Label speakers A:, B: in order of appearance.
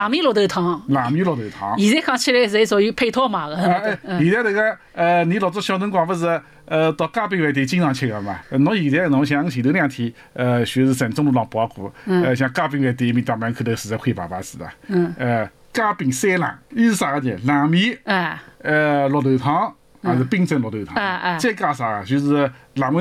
A: 米绿豆汤，
B: 冷面绿豆汤。
A: 现在讲起来侪属于配套买的。
B: 现在这个你老早小辰光不是到家宾饭店经常吃的嘛？侬现在侬像前头2天就是城中路上跑过，像家宾饭店面搭门口头40块爸爸似的。家宾3冷，伊是啥个呢？冷面，绿豆汤，还是冰镇绿豆汤，再加啥？就是冷门。